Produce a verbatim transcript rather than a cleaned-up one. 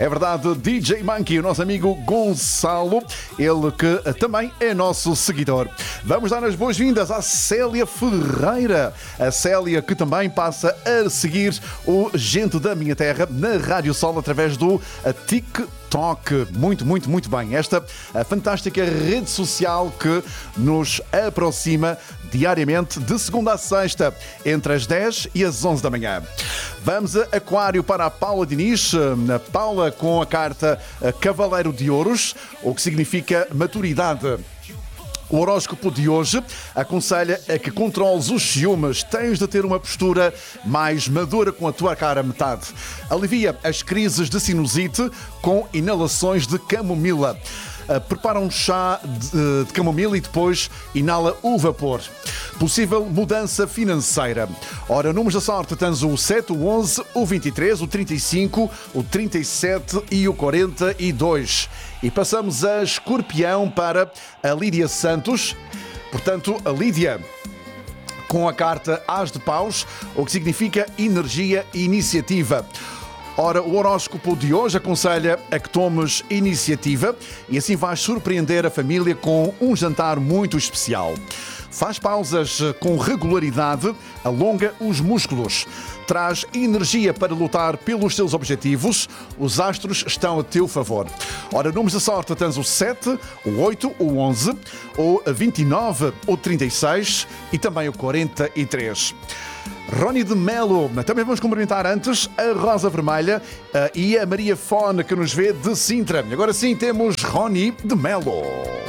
É verdade, D J Monkey, o nosso amigo Gonçalo, ele que também é nosso seguidor. Vamos dar as boas-vindas à Célia Ferreira. A Célia que também passa a seguir o Gente da Minha Terra na Rádio Sol através do TikTok. Muito, muito, muito bem. Esta a fantástica rede social que nos aproxima diariamente de segunda a sexta, entre as dez e as onze da manhã. Vamos a Aquário para a Paula Diniz. A Paula com a carta Cavaleiro de Ouros, o que significa maturidade. O horóscopo de hoje aconselha a que controles os ciúmes. Tens de ter uma postura mais madura com a tua cara a metade. Alivia as crises de sinusite com inalações de camomila. Uh, prepara um chá de, de camomila e depois inala o vapor. Possível mudança financeira. Ora, números da sorte, tens o sete, o onze, o vinte e três, o trinta e cinco, o trinta e sete e o quarenta e dois. E passamos a Escorpião para a Lídia Santos. Portanto, a Lídia com a carta As de Paus, o que significa energia e iniciativa. Ora, o horóscopo de hoje aconselha a que tomes iniciativa e assim vais surpreender a família com um jantar muito especial. Faz pausas com regularidade, alonga os músculos, traz energia para lutar pelos teus objetivos, os astros estão a teu favor. Ora, números da sorte, tens o sete, o oito, o onze, o vinte e nove, o trinta e seis e também o quarenta e três. Rony de Melo, também vamos cumprimentar antes a Rosa Vermelha uh, e a Maria Fone que nos vê de Sintra. Agora sim temos Rony de Melo.